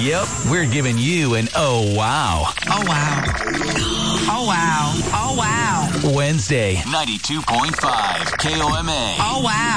Yep, we're giving you an oh wow. Oh wow. Oh wow. Oh wow. Wednesday, 92.5 KOMA. Oh wow.